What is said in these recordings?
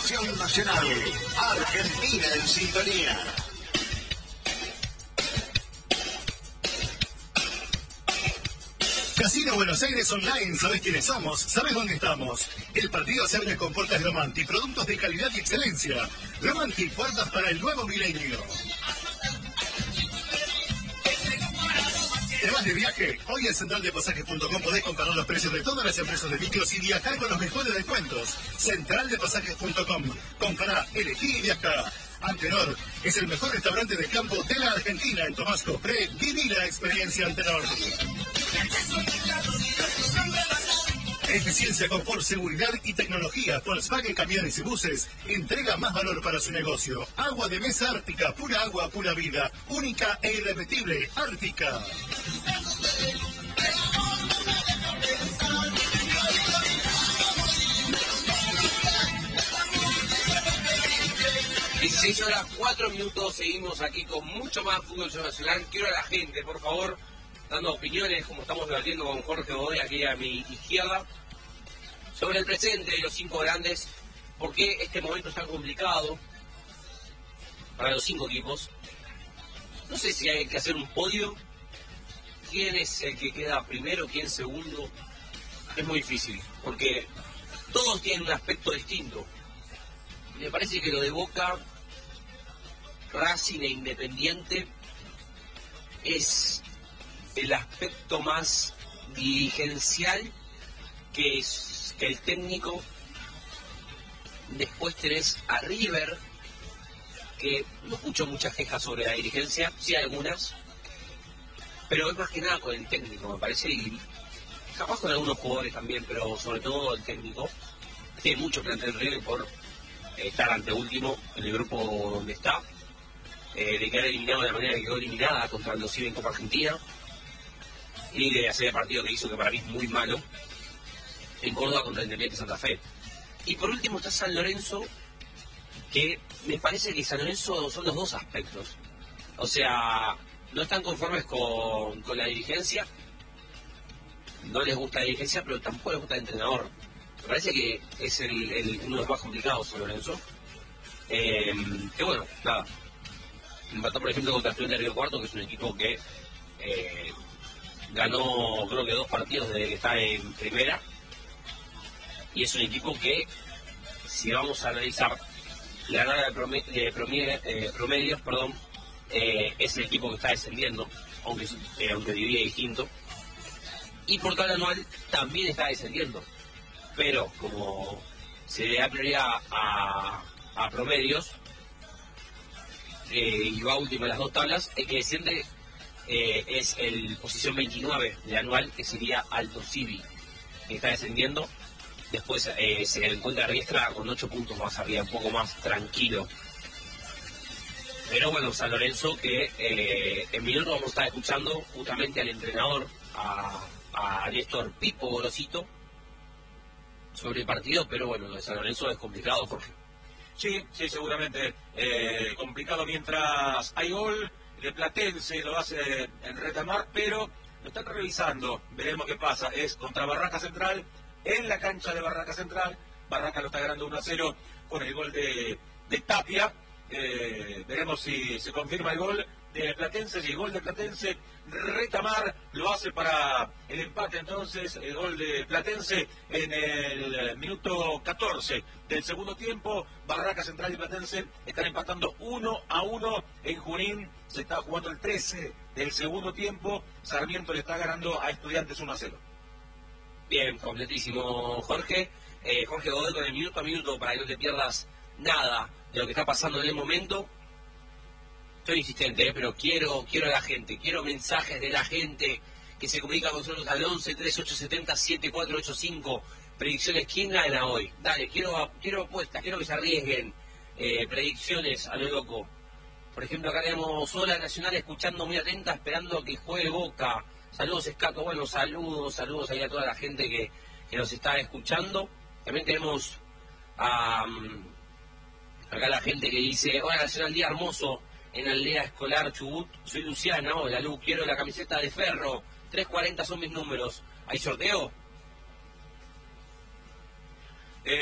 Selección Nacional. Argentina en sintonía. Casino Buenos Aires Online, ¿sabes quiénes somos? ¿Sabes dónde estamos? El partido se abre con puertas Gramanti, productos de calidad y excelencia. Gramanti, puertas para el nuevo milenio. ¿Te vas de viaje? Hoy en centraldepasajes.com podés comparar los precios de todas las empresas de micros y viajar con los mejores descuentos. Centraldepasajes.com. Compará, elegí y viajá. Antenor es el mejor restaurante de campo de la Argentina. En Tomás Copré, viví la experiencia Antenor. Eficiencia, confort, seguridad y tecnología. Volkswagen Camiones y Buses entrega más valor para su negocio. Agua de mesa Ártica, pura agua, pura vida. Única e irrepetible, Ártica. 16:04, seguimos aquí con mucho más fútbol nacional. Quiero a la gente, por favor, dando opiniones, como estamos debatiendo con Jorge Godoy aquí a mi izquierda, sobre el presente de los 5 grandes, por qué este momento es tan complicado para los 5 equipos. No sé si hay que hacer un podio, quién es el que queda primero, quién segundo, es muy difícil, porque todos tienen un aspecto distinto. Me parece que lo de Boca, Racing e Independiente es el aspecto más dirigencial que el técnico. Después tenés a River, que no escucho muchas quejas sobre la dirigencia, sí algunas, pero es más que nada con el técnico, me parece, y capaz con algunos jugadores también, pero sobre todo el técnico. Tiene mucho plantel River por estar anteúltimo en el grupo donde está, de quedar eliminado de la manera que quedó eliminada contra el Dosiva en Copa Argentina, y de hacer el partido que hizo, que para mí es muy malo, en Córdoba contra el Independiente Santa Fe. Y por último está San Lorenzo, que me parece que San Lorenzo son los dos aspectos. O sea, no están conformes con la dirigencia, no les gusta la dirigencia, pero tampoco les gusta el entrenador. Me parece que es uno de los más complicados San Lorenzo. Que bueno, nada. Empató, por ejemplo, contra Estudiantes de Río Cuarto, que es un equipo que ganó, creo que 2 partidos desde que está en primera. Y es un equipo que, si vamos a analizar la gana de promedios, es el equipo que está descendiendo, aunque divide distinto. Y por tabla anual también está descendiendo. Pero como se le da prioridad a promedios, y va último en las 2 tablas, el que desciende es el posición 29 de anual, que sería Alto Civi, que está descendiendo. Después se encuentra Riestra con 8 puntos más arriba, un poco más tranquilo. Pero bueno, San Lorenzo, que en minutos vamos a estar escuchando justamente al entrenador, a Néstor Pipo Gorosito, sobre el partido, pero bueno, lo de San Lorenzo es complicado, Jorge. Sí, seguramente complicado mientras hay gol de Platense, lo hace en Retamar, pero lo están revisando, veremos qué pasa. Es contra Barraca Central, en la cancha de Barraca Central. Barraca lo está ganando 1-0 con el gol de Tapia. Veremos si se confirma el gol de Platense, y el gol de Platense, Retamar lo hace para el empate. Entonces el gol de Platense en el minuto 14 del segundo tiempo. Barraca Central y Platense están empatando 1-1 en Junín. Se está jugando el 13 del segundo tiempo. Sarmiento le está ganando a Estudiantes 1-0. Bien, completísimo, Jorge. Jorge Godoy con el minuto a minuto para que no te pierdas nada de lo que está pasando en el momento. Estoy insistente, pero quiero a la gente, quiero mensajes de la gente que se comunica con nosotros al 11 3870 7485. Predicciones, ¿quién gana hoy? Dale, quiero apuestas, quiero que se arriesguen. Predicciones a lo loco. Por ejemplo, acá tenemos Ola Nacional escuchando muy atenta, esperando que juegue Boca. Saludos, Escato. Bueno, saludos ahí a toda la gente que nos está escuchando. También tenemos acá la gente que dice: Hola Nacional, día hermoso en Aldea Escolar Chubut. Soy Luciana. Hola Lu, quiero la camiseta de Ferro. 340 son mis números. ¿Hay sorteo?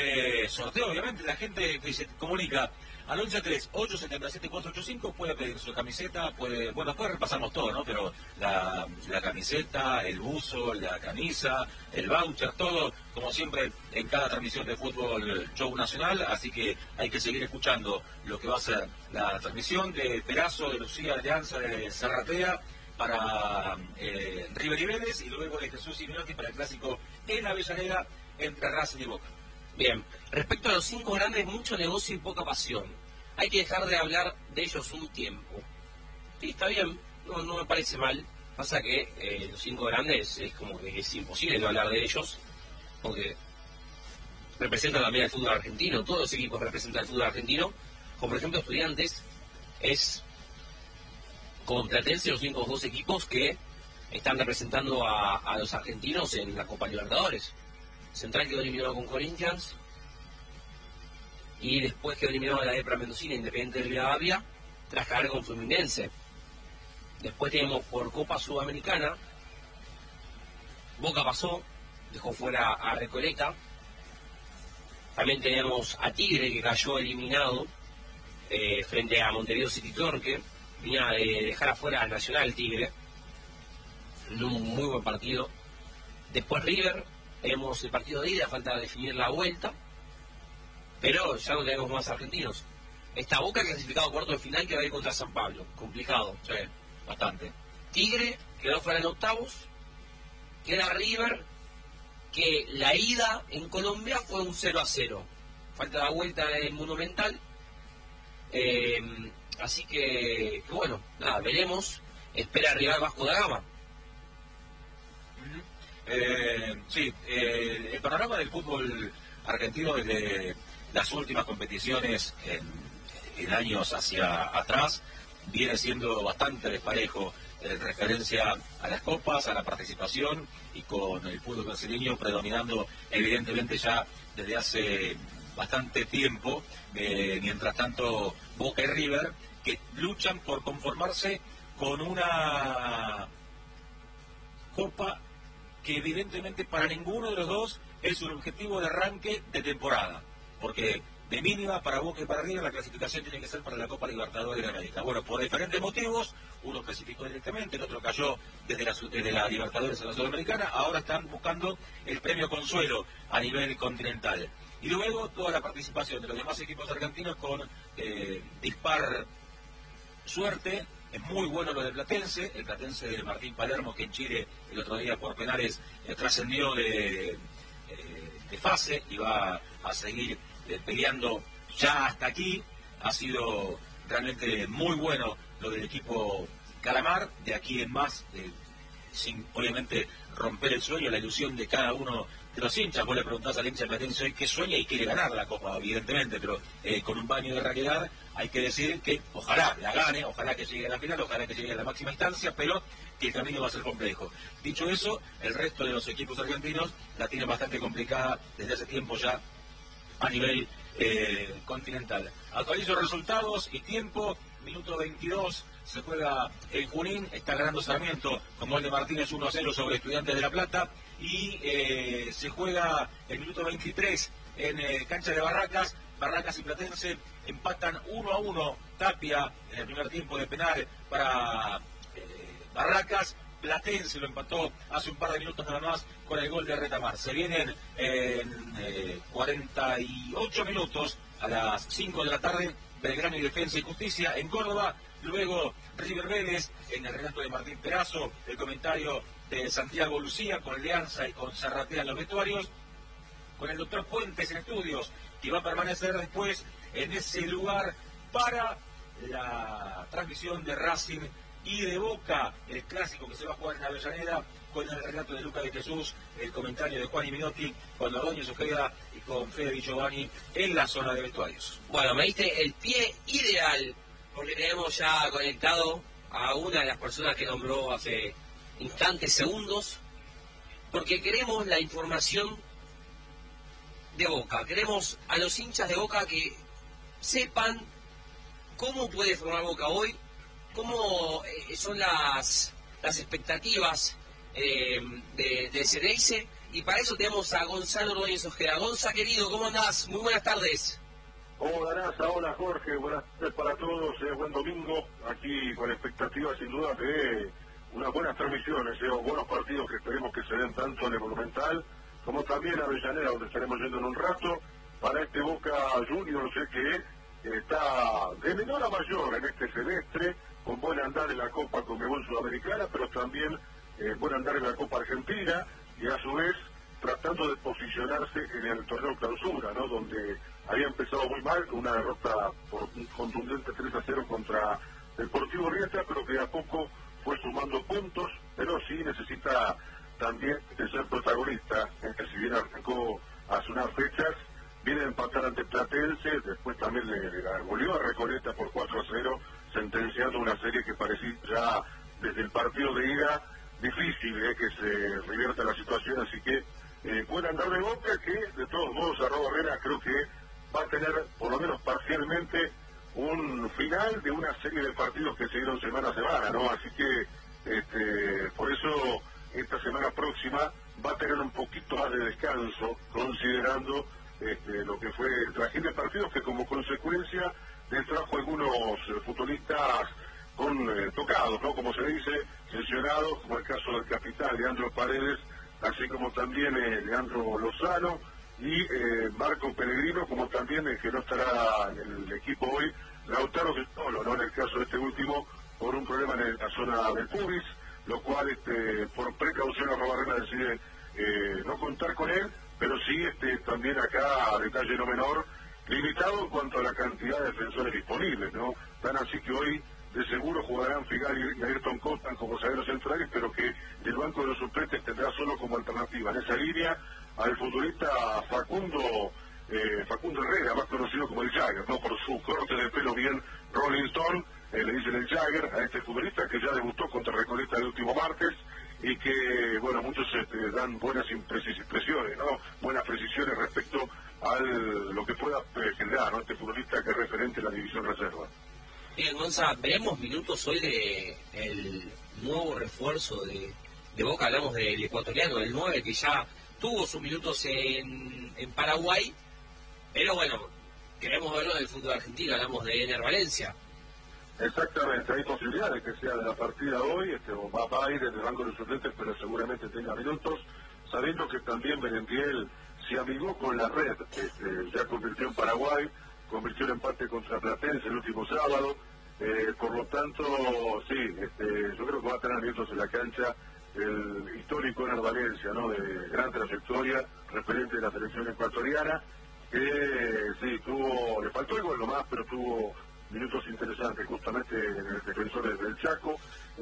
sorteo, obviamente, la gente que se comunica al 113877-485 puede pedir su camiseta, después repasamos todo, ¿no? Pero la camiseta, el buzo, la camisa, el voucher, todo, como siempre, en cada transmisión de Fútbol Show Nacional, así que hay que seguir escuchando lo que va a ser la transmisión de Perazo, de Lucía, de Alianza, de Zarratea, para River y Vélez, y luego de Jesús y Menotti para el clásico en Avellaneda entre Racing y Boca. Bien, respecto a los 5 grandes, mucho negocio y poca pasión. Hay que dejar de hablar de ellos un tiempo. Sí, está bien, no me parece mal. Pasa que los 5 grandes es como que es imposible no hablar de ellos, porque representan también el fútbol argentino, todos los equipos representan el fútbol argentino, como por ejemplo Estudiantes, es con Platense los únicos 2 equipos que están representando a los argentinos en la Copa Libertadores. Central quedó eliminado con Corinthians y después quedó eliminado de la Epra Mendocina, Independiente de Rivadavia, tras caer con Fluminense. Después tenemos por Copa Sudamericana, Boca pasó, dejó fuera a Recoleta. También tenemos a Tigre, que cayó eliminado frente a Montevideo City Torque. Venía de dejar afuera a Nacional Tigre en un muy buen partido. Después River, tenemos el partido de ida, falta definir la vuelta, pero ya no tenemos más argentinos. Esta Boca clasificado a cuarto de final, que va a ir contra San Pablo, complicado. Sí, bastante. Tigre quedó fuera en octavos, queda River, que la ida en Colombia fue un 0-0, falta la vuelta en Monumental. Así que bueno, nada, veremos. Espera rival Vasco da Gama. Sí, el panorama del fútbol argentino desde las últimas competiciones en años hacia atrás viene siendo bastante desparejo en referencia a las copas, a la participación, y con el fútbol brasileño predominando evidentemente ya desde hace bastante tiempo. Mientras tanto Boca y River, que luchan por conformarse con una copa que evidentemente para ninguno de los dos es un objetivo de arranque de temporada, porque de mínima para Boca y para River la clasificación tiene que ser para la Copa Libertadores de América. Bueno, por diferentes motivos, uno clasificó directamente, el otro cayó desde la Libertadores a la Sudamericana, ahora están buscando el premio consuelo a nivel continental. Y luego toda la participación de los demás equipos argentinos con dispar suerte. Es muy bueno lo del Platense, el Platense de Martín Palermo, que en Chile el otro día por penales trascendió de fase y va a seguir peleando ya hasta aquí. Ha sido realmente muy bueno lo del equipo Calamar, de aquí en más, sin obviamente romper el sueño, la ilusión de cada uno de los hinchas. Vos le preguntás al hincha platense hoy qué sueña y quiere ganar la Copa, evidentemente, pero con un baño de realidad hay que decir que ojalá la gane, ojalá que llegue a la final, ojalá que llegue a la máxima instancia, pero que el camino va a ser complejo. Dicho eso, el resto de los equipos argentinos la tienen bastante complicada desde hace tiempo ya a nivel continental. Actualizo resultados y tiempo. Minuto 22, se juega en Junín, está ganando Sarmiento con gol de Martínez 1-0 sobre Estudiantes de La Plata, y se juega el minuto 23 en cancha de Barracas. Barracas y Platense empatan 1-1, Tapia en el primer tiempo de penal para Barracas. Platense lo empató hace un par de minutos nada más con el gol de Retamar. Se vienen en 48 minutos a las 5 de la tarde Belgrano y Defensa y Justicia en Córdoba, luego River Vélez en el relato de Martín Perazo, el comentario de Santiago Lucía con Alianza y con Zarratea en los vestuarios, con el doctor Puentes en estudios, que va a permanecer después en ese lugar para la transmisión de Racing y de Boca, el clásico que se va a jugar en Avellaneda, con el relato de Luca de Jesús, el comentario de Juan y Minotti, con Ordóñez Ojeda y con Fede Di Giovanni en la zona de vestuarios. Bueno, me diste el pie ideal, porque tenemos ya conectado a una de las personas que nombró hace instantes, segundos, porque queremos la información de Boca, queremos a los hinchas de Boca que sepan cómo puede formar Boca hoy, cómo son las expectativas de Ceneice, Y para eso tenemos a Gonzalo Ordóñez Ojeda. Gonza, querido, ¿cómo andás? Muy buenas tardes. Hola Nasa, hola Jorge, buenas tardes para todos, buen domingo, aquí con expectativas sin duda de unas buenas transmisiones, buenos partidos que esperemos que se den tanto en el Monumental como también en Avellaneda, donde estaremos yendo en un rato, para este Boca Juniors, que está de menor a mayor en este semestre, con buen andar en la Copa Conmebol Sudamericana, pero también buen andar en la Copa Argentina, y a su vez tratando de posicionarse en el torneo clausura, ¿no? Donde había empezado muy mal, con una derrota por un contundente 3-0 contra Deportivo Riestra, pero que a poco fue sumando puntos, pero sí necesita también de ser protagonista, que si bien arrancó hace unas fechas, viene a empatar ante Platense, después también le goleó a Recoleta por 4-0, sentenciando una serie que parecía ya desde el partido de ida difícil que se revierta la situación, así que puede andar de Boca, que de todos modos Arroba Herrera creo que va a tener por lo menos parcialmente un final de una serie de partidos que se dieron semana a semana, ¿no? Así que por eso esta semana próxima va a tener un poquito más de descanso, considerando lo que fue el trajín de partidos que como consecuencia le trajo algunos futbolistas con tocados, ¿no? Como se dice, lesionados, como el caso del capitán Leandro Paredes, así como también Leandro Lozano y Marco Pellegrino, como también que no estará en el equipo hoy, Lautaro Solo, ¿no? En el caso de este último, por un problema en la zona del pubis, lo cual por precaución Arroba Herrera decide no contar con él, pero sí también acá, detalle no menor, limitado en cuanto a la cantidad de defensores disponibles, ¿no? Tan así que hoy de seguro jugarán Figal y Ayrton Cotton como zagueros centrales, pero que el banco de los suplentes tendrá solo como alternativa en esa línea al futbolista Facundo Herrera, más conocido como el Jagger, ¿no? Por su corte de pelo bien Rolling Stone, le dicen el Jagger a este futbolista que ya debutó contra Recoleta el último martes y que, bueno, muchos dan buenas impresiones, ¿no? Buenas precisiones respecto a lo que pueda generar, ¿no? Este futbolista que es referente en la división reserva. Bien, Gonza, veremos minutos hoy de el nuevo refuerzo de Boca. Hablamos del ecuatoriano, del 9, que ya tuvo sus minutos en Paraguay, pero bueno, queremos verlo en el fútbol argentino. Hablamos de Ener Valencia. Exactamente, hay posibilidades que sea de la partida hoy, va a ir en el banco de suplentes, pero seguramente tenga minutos, sabiendo que también Berendiel se amigó con la red, ya convirtió en Paraguay, convirtió el empate contra Platense el último sábado, por lo tanto, sí, yo creo que va a tener minutos en la cancha el histórico Ener Valencia, ¿no? De gran trayectoria, referente de la selección ecuatoriana, que sí, le faltó el gol nomás, pero tuvo minutos interesantes justamente en el defensor del Chaco,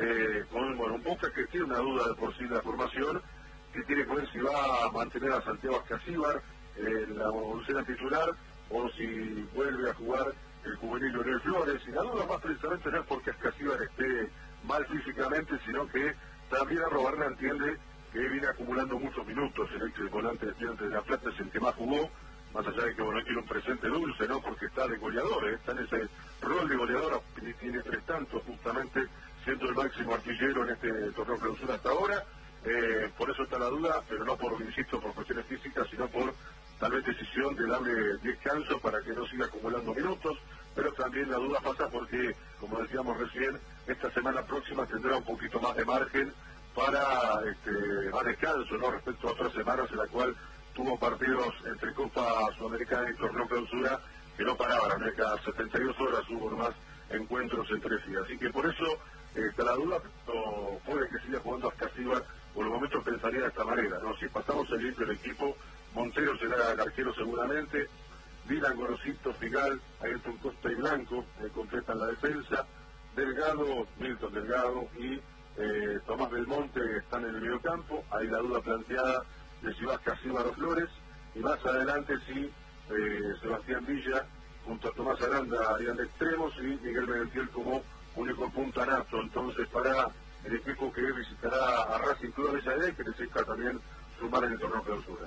con un Boca que tiene una duda de por sí de la formación, que tiene que ver si va a mantener a Santiago Ascasíbar en la oncena titular o si vuelve a jugar el juvenil Leonel Flores, y la duda más precisamente no es porque Ascasíbar esté mal físicamente, sino que también Arroba Herrera entiende que viene acumulando muchos minutos, el volante de Estudiantes de La Plata es el que más jugó, más allá de que bueno, tiene un presente dulce, ¿no? Porque está de goleador, está en ese rol de goleador, tiene 3 tantos justamente, siendo el máximo artillero en este torneo clausura hasta ahora, por eso está la duda, pero no por, insisto, por cuestiones físicas, sino por tal vez decisión de darle descanso para que no siga acumulando minutos, pero también la duda pasa porque, como decíamos recién, esta semana próxima tendrá un poquito más de margen para más descanso, ¿no? Respecto a otras semanas en la cual tuvo partidos entre Copa Sudamericana y Torneo Clausura que no paraban, ¿no? Cada 72 horas hubo nomás encuentros entre sí. Así que por eso está la duda, pero puede que siga jugando Ascasíbar, por el momento pensaría de esta manera, ¿no? Si pasamos el limpio del equipo, Montero será el arquero seguramente, Dylan Gorosito, Figal, Ayrton Costa y Blanco completan la defensa, Delgado, Milton Delgado y Tomás Belmonte están en el mediocampo, hay la duda planteada de si va Ascasíbar o Flores, y más adelante sí Sebastián Villa junto a Tomás Aranda harían de extremos y Miguel Merentiel como único puntanazo, entonces para el equipo que visitará a Racing Club de Avellaneda, que necesita también sumar en el torneo clausura.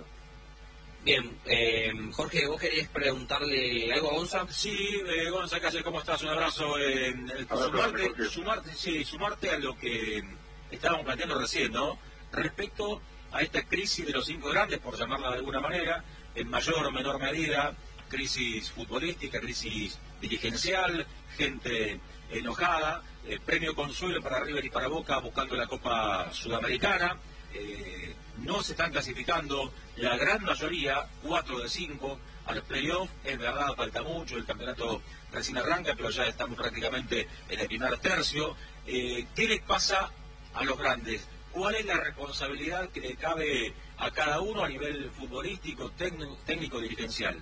Bien, Jorge, ¿vos querías preguntarle algo a Gonza? Sí, Gonza, ¿cómo estás? Un abrazo. Sumarte a lo que estábamos planteando recién, ¿no? Respecto a esta crisis de los 5 grandes, por llamarla de alguna manera, en mayor o menor medida, crisis futbolística, crisis dirigencial, gente enojada, premio consuelo para River y para Boca buscando la Copa Sudamericana, no se están clasificando la gran mayoría, 4 de 5, a los playoffs. Es verdad, falta mucho, el campeonato recién arranca, pero ya estamos prácticamente en el primer tercio. ¿Qué les pasa a los grandes? ¿Cuál es la responsabilidad que le cabe a cada uno a nivel futbolístico, técnico, dirigencial?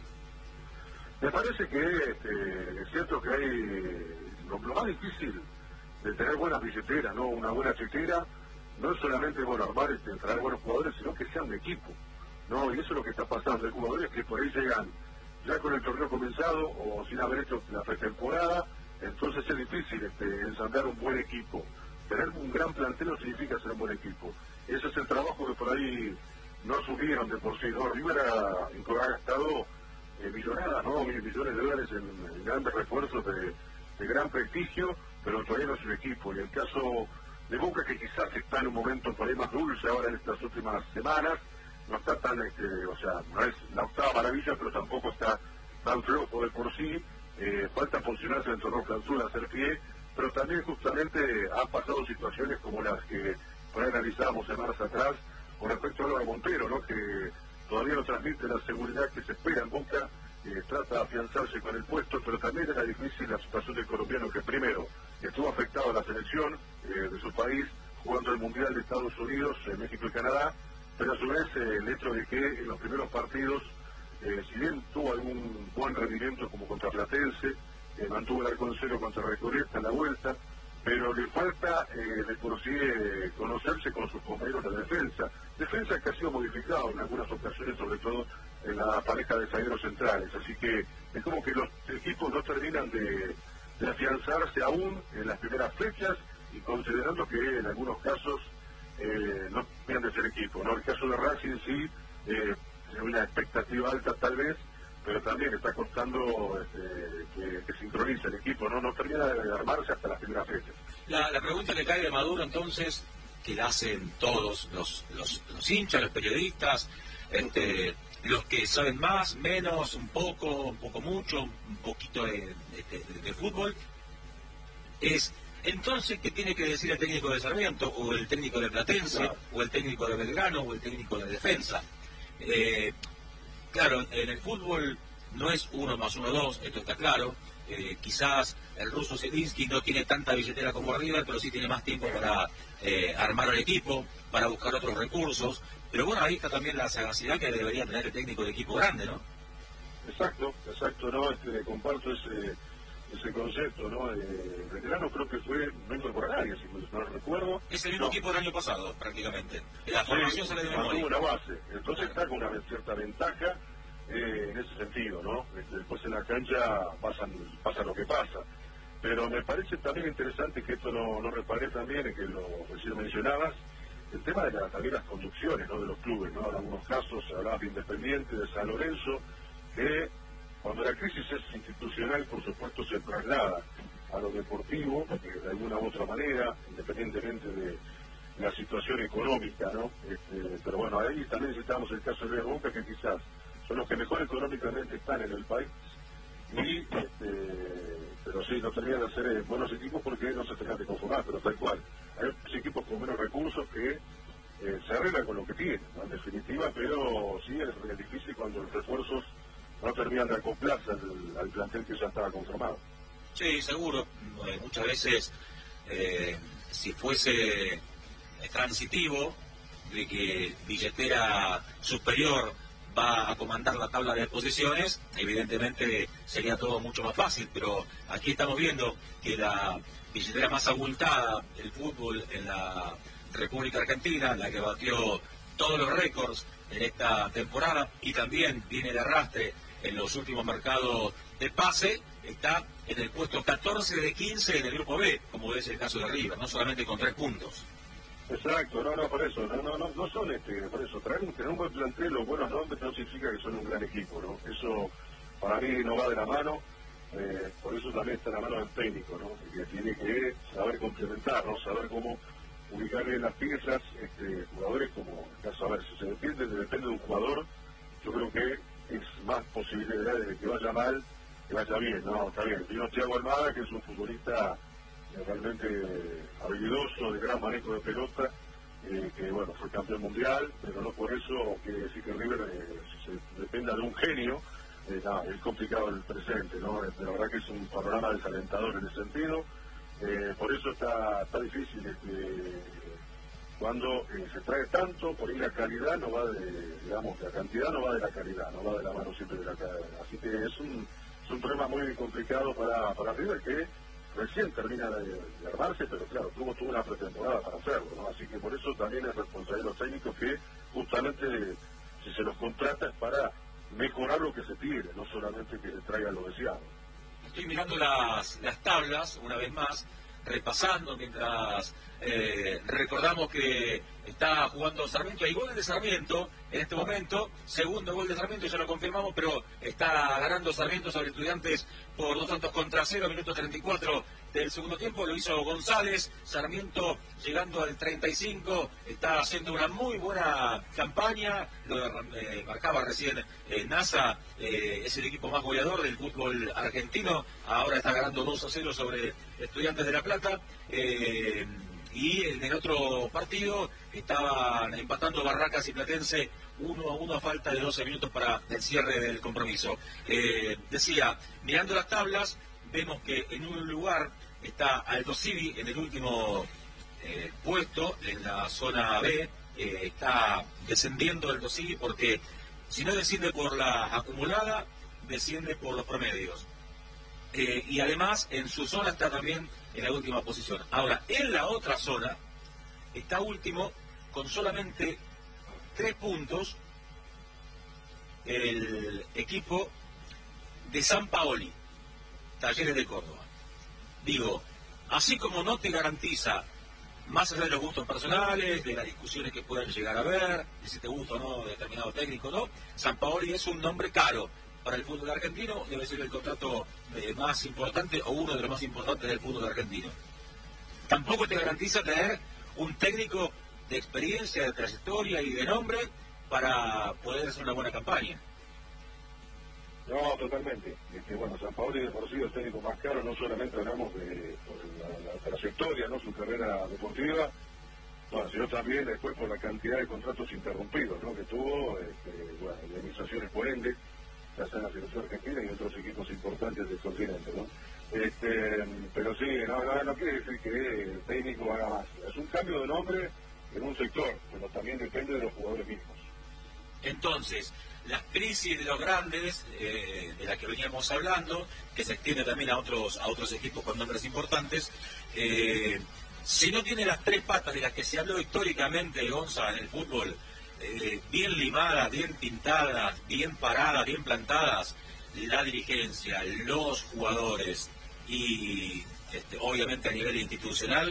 Me parece que es cierto que hay lo más difícil de tener buenas billeteras, ¿no? Una buena chequera, no es solamente armar traer buenos jugadores, sino que sean de equipo, ¿no? Y eso es lo que está pasando. Hay jugadores que por ahí llegan ya con el torneo comenzado o sin haber hecho la pretemporada, entonces es difícil ensamblar un buen equipo. Tener un gran plantel no significa ser un buen equipo. Ese es el trabajo que por ahí no asumieron de por sí, ¿no? River ha gastado millonadas, ¿no? Millones de dólares en grandes refuerzos de gran prestigio, pero todavía no es un equipo. Y el caso de Boca, que quizás está en un momento por ahí más dulce ahora en estas últimas semanas, no está tan, no es la octava maravilla, pero tampoco está tan flojo de por sí. Falta posicionarse en el torneo clausura, hacer pie, pero también justamente han pasado situaciones como las que por ahí analizábamos semanas atrás con respecto a Álvaro Montero, ¿no? Que todavía no transmite la seguridad que se espera en Boca, trata de afianzarse con el puesto, pero también era difícil la situación del colombiano, que primero estuvo afectado a la selección de su país, jugando el Mundial de Estados Unidos, México y Canadá, pero a su vez el hecho de que en los primeros partidos, si bien tuvo algún buen rendimiento como contra Platense, mantuvo el arco en cero contra Recoleta en la vuelta, pero le falta de por sí conocerse con sus compañeros de defensa que ha sido modificado en algunas ocasiones, sobre todo en la pareja de zagueros centrales, así que es como que los equipos no terminan de afianzarse aún en las primeras fechas, y considerando que en algunos casos no terminan de ser equipo, ¿no? El caso de Racing sí, una expectativa alta tal vez, pero también está costando que sincronice el equipo, no termina de armarse hasta las primeras fechas. La pregunta que cae de Maduro entonces, que la hacen todos los hinchas, los periodistas, los que saben más, menos, un poco mucho, un poquito de fútbol, es entonces ¿qué tiene que decir el técnico de Sarmiento, o el técnico de Platense, claro, o el técnico de Belgrano, o el técnico de Defensa? Claro, en el fútbol no es 1 más 1, 2, esto está claro. Quizás el ruso Zelinsky no tiene tanta billetera como River, pero sí tiene más tiempo para armar el equipo, para buscar otros recursos. Pero bueno, ahí está también la sagacidad que debería tener el técnico de equipo grande, ¿no? Exacto, ¿no? Comparto ese concepto, ¿no? Belgrano creo que no incorporó a nadie, si no recuerdo. Es el mismo equipo del año pasado, prácticamente. La formación sale de memoria. Una base, entonces está con una cierta ventaja en ese sentido, ¿no? Después en la cancha pasa lo que pasa. Pero me parece también interesante que esto no reparé también, en que lo recién mencionabas, el tema de también las conducciones, ¿no? De los clubes, ¿no? En algunos casos se hablaba de Independiente, de San Lorenzo, que cuando la crisis es institucional, por supuesto, se traslada a lo deportivo, de alguna u otra manera, independientemente de la situación económica, ¿no? Pero bueno, ahí también necesitamos el caso de Boca, que quizás son los que mejor económicamente están en el país, pero sí, no terminan de ser buenos equipos porque no se terminan de conformar, pero tal cual. Hay equipos con menos recursos que se arreglan con lo que tienen, ¿no? En definitiva, pero sí es difícil cuando los refuerzos no terminan de acoplarse al plantel que ya estaba conformado. Sí, seguro. Muchas veces, si fuese transitivo, de que billetera superior va a comandar la tabla de posiciones, evidentemente sería todo mucho más fácil, pero aquí estamos viendo que la billetera más abultada del fútbol en la República Argentina, la que batió todos los récords en esta temporada y también viene de arrastre en los últimos mercados de pase, está en el puesto 14 de 15 en el grupo B, como es el caso de River, no solamente con 3 puntos. Exacto, por eso, no son por eso, tener un buen plantel o buenos nombres no significa que son un gran equipo, ¿no? Eso para mí no va de la mano, por eso también está en la mano del técnico, ¿no? Que tiene que saber complementar, ¿no? Saber cómo ubicar bien las piezas, jugadores como, a ver, si se depende de un jugador, yo creo que es más posibilidad de que vaya mal, que vaya bien, no, está bien. Vino Thiago Almada, que es un futbolista realmente habilidoso, de gran manejo de pelota, que bueno, fue campeón mundial, pero no por eso quiere decir que River se dependa de un genio. Es complicado el presente, ¿no? La verdad que es un panorama desalentador en ese sentido. Por eso está difícil cuando se trae tanto, por ahí la calidad no va la cantidad no va de la calidad, no va de la mano siempre de la calidad. Así que es un problema muy complicado para River, que recién termina de armarse, pero claro, tuvo una pretemporada para hacerlo, ¿no? Así que por eso también es responsabilidad de los técnicos que justamente si se los contrata es para mejorar lo que se pide, no solamente que se traigan lo deseado. Estoy mirando las tablas una vez más, repasando mientras recordamos que está jugando Sarmiento. Hay gol de Sarmiento en este momento, segundo gol de Sarmiento, ya lo confirmamos, pero está ganando Sarmiento sobre Estudiantes por 2-0, minuto 34 del segundo tiempo. Lo hizo González. Sarmiento llegando al 35, está haciendo una muy buena campaña. Lo marcaba recién NASA, es el equipo más goleador del fútbol argentino. Ahora está ganando 2-0 sobre Estudiantes de La Plata. Y en el otro partido estaban empatando Barracas y Platense 1-1 a falta de 12 minutos para el cierre del compromiso. Decía, mirando las tablas, vemos que en un lugar está Aldo Civi en el último puesto, en la zona B. Está descendiendo Aldo Civi porque si no desciende por la acumulada, desciende por los promedios. Y además en su zona está también en la última posición. Ahora, en la otra zona está último con solamente 3 puntos el equipo de San Paoli, Talleres de Córdoba. Digo, así como no te garantiza, más allá de los gustos personales, de las discusiones que puedan llegar a haber, de si te gusta o no determinado técnico, ¿no? San Paoli es un nombre caro para el fútbol argentino, debe ser el contrato más importante o uno de los más importantes del fútbol argentino. Tampoco te garantiza tener un técnico de experiencia, de trayectoria y de nombre para poder hacer una buena campaña. No, totalmente. Bueno, San Paoli de por sí es el técnico más caro, no solamente hablamos de la trayectoria, ¿no? Su carrera deportiva, bueno, sino también después por la cantidad de contratos interrumpidos, ¿no? Que tuvo, indemnizaciones por ende, ya sea en la selección argentina y otros equipos importantes del continente, ¿no? Pero sí, no quiere decir que el técnico haga más. Es un cambio de nombre en un sector, pero también depende de los jugadores mismos. Entonces, la crisis de los grandes, de la que veníamos hablando, que se extiende también a otros equipos con nombres importantes, si no tiene las 3 patas de las que se habló históricamente, Gonza, en el fútbol, bien limadas, bien pintadas, bien paradas, bien plantadas, la dirigencia, los jugadores y obviamente a nivel institucional,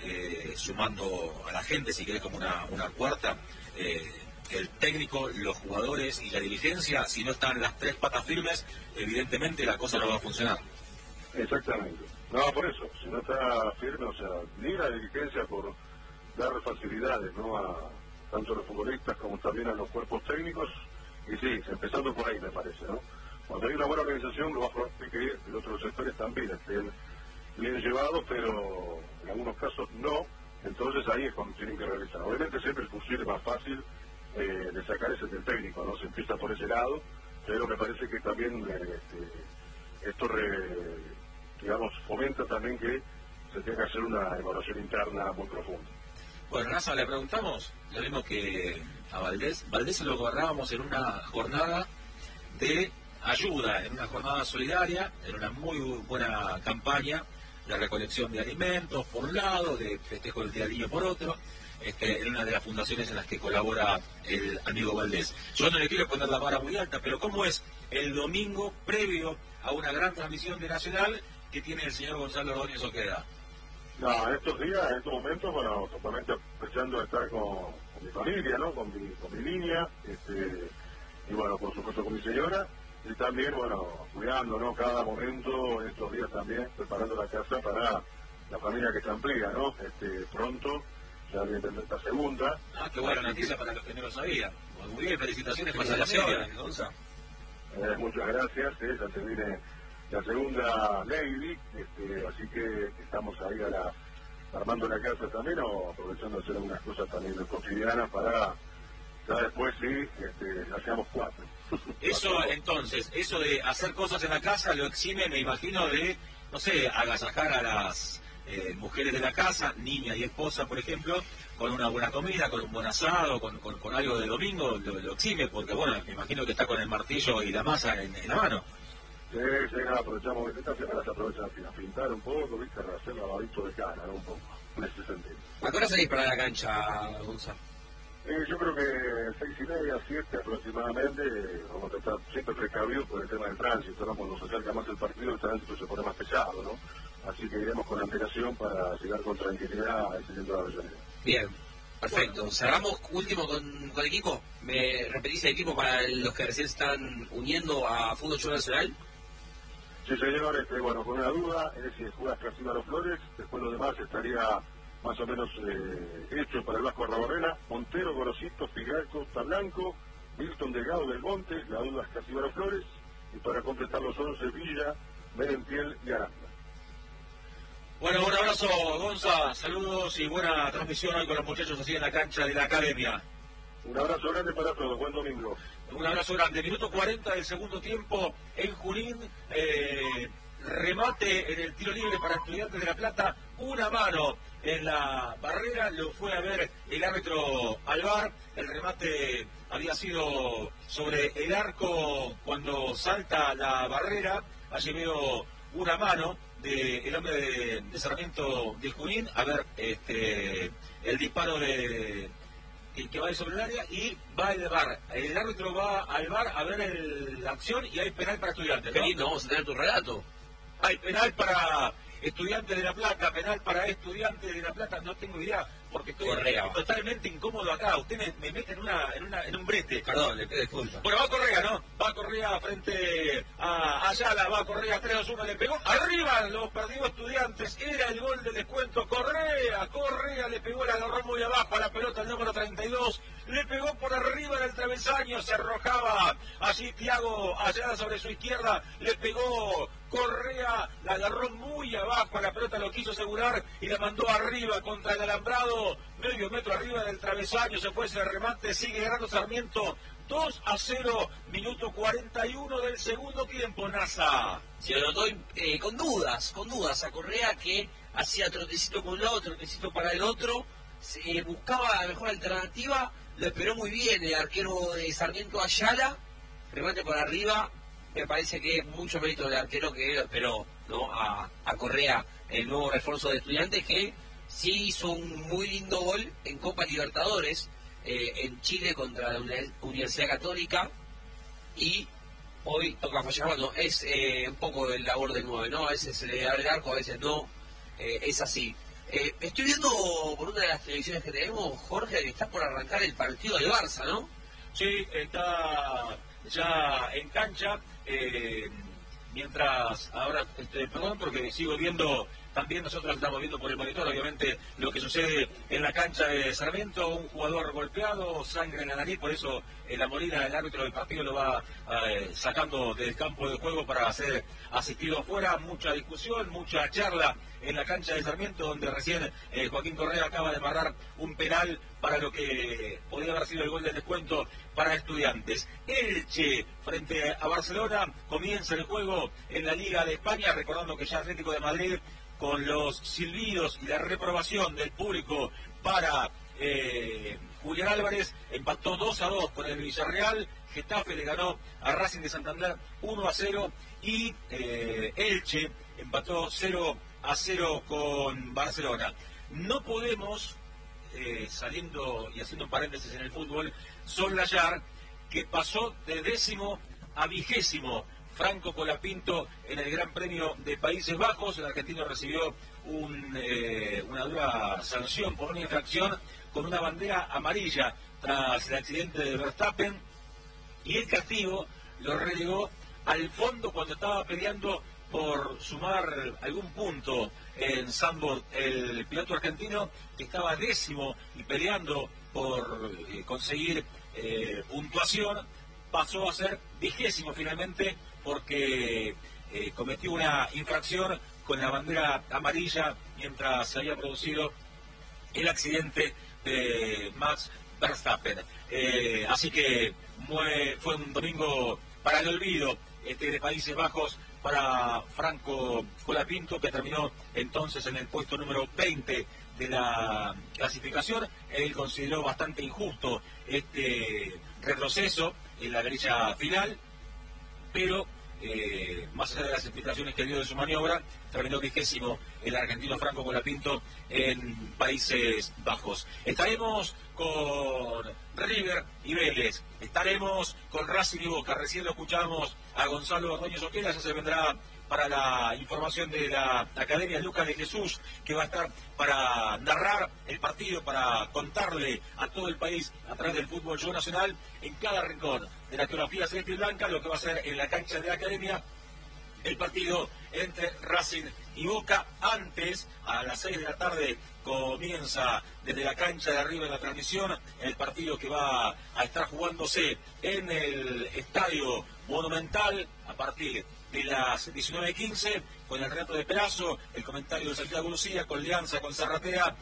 sumando a la gente, si quiere como una cuarta, el técnico, los jugadores y la dirigencia, si no están las 3 patas firmes, evidentemente la cosa no va a funcionar. Exactamente. No, por eso, si no está firme, o sea, ni la dirigencia por dar facilidades, ¿no? A tanto a los futbolistas como también a los cuerpos técnicos, y sí, empezando por ahí me parece, ¿no? Cuando hay una buena organización, lo va a probar que los otros sectores también estén bien llevados, pero en algunos casos no, entonces ahí es cuando tienen que realizar. Obviamente siempre el fusil es más fácil de sacar ese del técnico, ¿no? Se empieza por ese lado, pero me parece que también esto fomenta también que se tenga que hacer una evaluación interna muy profunda. Bueno, Raza, le preguntamos, lo mismo que a Valdés se lo agarrábamos en una jornada de ayuda, en una jornada solidaria, en una muy buena campaña de recolección de alimentos por un lado, de festejo del Día del Niño por otro, en una de las fundaciones en las que colabora el amigo Valdés. Yo no le quiero poner la vara muy alta, pero ¿cómo es el domingo previo a una gran transmisión de Nacional que tiene el señor Gonzalo Ordóñez Oqueda? No, en estos días, en estos momentos, bueno, totalmente apreciando estar con mi familia, ¿no? Con mi niña, y bueno, por supuesto con mi señora, y también, bueno, cuidando, ¿no? Cada momento, en estos días también, preparando la casa para la familia que se amplía, ¿no? Pronto, ya viene la segunda. Ah, qué buena noticia para los que no lo sabían. Muy bien, felicitaciones por la Felicitaciones, Gonza. Muchas gracias, ya se viene la segunda lady, así que estamos ahí armando la casa también, o aprovechando de hacer algunas cosas también cotidianas para ya después sí, hacemos 4. Eso entonces, eso de hacer cosas en la casa lo exime, me imagino, de, no sé, agasajar a las mujeres de la casa, niña y esposa, por ejemplo, con una buena comida, con un buen asado, con algo de domingo, lo exime, porque bueno, me imagino que está con el martillo y la masa en la mano. Sí, aprovechamos, esta semana se aprovecha a pintar un poco, ¿viste? A hacer lavadito de cara, ¿no? Un poco, en ese sentido. ¿A qué hora salís para la cancha, Gonza? Yo creo que 6:30, 7 aproximadamente, vamos a estar siempre precavidos por el tema del tránsito, ¿no? Cuando se acerca más el partido, el tránsito se pone más pesado, ¿no? Así que iremos con antelación para llegar con tranquilidad a ese centro de Avellaneda. Bien, perfecto. Bueno. Cerramos último con equipo. ¿Me repetís el equipo para los que recién están uniendo a Fútbol Club Nacional? Sí, señor, bueno, con una duda, es si juega Casímaro Flores, después lo demás estaría más o menos hecho para el Vasco Arrabarrena, Montero, Gorosito, Figalco, Tablanco, Milton Delgado del Monte, la duda es Casímaro Flores, y para completar los 11, Villa, Merentiel y Aranda. Bueno, un abrazo, Gonza, saludos y buena transmisión hoy con los muchachos así en la cancha de la academia. Un abrazo grande para todos, buen domingo. Un abrazo grande. Minuto 40 del segundo tiempo en Junín. Remate en el tiro libre para Estudiantes de La Plata. Una mano en la barrera. Lo fue a ver el árbitro Alvar. El remate había sido sobre el arco cuando salta la barrera. Allí veo una mano del hombre de Sarmiento de Junín. A ver, el disparo que va sobre el área y va el VAR. El árbitro va al VAR a ver la acción y hay penal para Estudiantes, ¿no? Qué lindo, vamos a tener tu relato. Hay penal para Estudiantes de La Plata, penal para Estudiantes de La Plata, no tengo idea, porque estoy totalmente incómodo acá. Usted me mete en un brete. Perdón, le pido disculpas. Bueno, va Correa, ¿no? Va Correa frente a Ayala, va Correa 3-2-1, le pegó. Arriba lo perdió Estudiantes, era el gol del descuento. Correa le pegó, la agarró muy abajo a la pelota, el número 32. Le pegó por arriba del travesaño, se arrojaba allí Thiago Ayala sobre su izquierda, le pegó Correa, la agarró muy abajo a la pelota, lo quiso asegurar y la mandó arriba contra el alambrado, medio metro arriba del travesaño, se fue ese remate, sigue ganando Sarmiento, 2-0, minuto 41 del segundo tiempo, NASA. Se lo notó con dudas a Correa, que hacía trotecito por un lado, trotecito para el otro, buscaba la mejor alternativa, lo esperó muy bien el arquero de Sarmiento Ayala, remate por arriba. Me parece que es mucho mérito del arquero que lo esperó, ¿no? A Correa, el nuevo refuerzo de Estudiantes, que sí hizo un muy lindo gol en Copa Libertadores en Chile contra la Universidad Católica, y hoy toca fallar. Bueno, es un poco el labor del 9, ¿no? A veces se le abre el arco, a veces no, es así. Estoy viendo por una de las televisiones que tenemos, Jorge, que está por arrancar el partido del Barça, ¿no? Sí, está ya en cancha, mientras ahora, perdón, porque sigo viendo, también nosotros estamos viendo por el monitor, obviamente, lo que sucede en la cancha de Sarmiento, un jugador golpeado, sangre en la nariz, por eso la Molina, el árbitro del partido, lo va sacando del campo de juego para ser asistido afuera. Mucha discusión, mucha charla en la cancha de Sarmiento, donde recién Joaquín Correa acaba de amarrar un penal para lo que podría haber sido el gol de descuento para Estudiantes. Elche frente a Barcelona, comienza el juego en la Liga de España, recordando que ya Atlético de Madrid, con los silbidos y la reprobación del público para Julián Álvarez, empató 2-2 con el Villarreal. Getafe le ganó a Racing de Santander 1-0 y Elche empató 0-0 con Barcelona. No podemos, saliendo y haciendo un paréntesis en el fútbol, soslayar que pasó de 10º a 20º Franco Colapinto en el Gran Premio de Países Bajos. El argentino recibió una dura sanción por una infracción con una bandera amarilla tras el accidente de Verstappen, y el castigo lo relegó al fondo cuando estaba peleando por sumar algún punto en Zandvoort. El piloto argentino, que estaba 10º y peleando por conseguir puntuación, pasó a ser 20º finalmente, porque cometió una infracción con la bandera amarilla mientras se había producido el accidente de Max Verstappen. Así que fue un domingo para el olvido de Países Bajos para Franco Colapinto, que terminó entonces en el puesto número 20 de la clasificación. Él consideró bastante injusto este retroceso en la grilla final, pero más allá de las explicaciones que dio de su maniobra, terminó 20º el argentino Franco Colapinto en Países Bajos. Estaremos con River y Vélez, estaremos con Racing y Boca. Recién lo escuchamos a Gonzalo Ordóñez Oquela, ya se vendrá para la información de la Academia Lucas de Jesús, que va a estar para narrar el partido, para contarle a todo el país a través del fútbol show nacional, en cada rincón de la geografía celeste y blanca, lo que va a ser en la cancha de la Academia el partido entre Racing y Boca. Antes, a las 6 de la tarde, comienza desde la cancha de arriba en la transmisión el partido que va a estar jugándose en el Estadio Monumental a partir de las 19:15, con el relato de Perazo, el comentario de Santiago Lucía, con Lianza, con Zarratea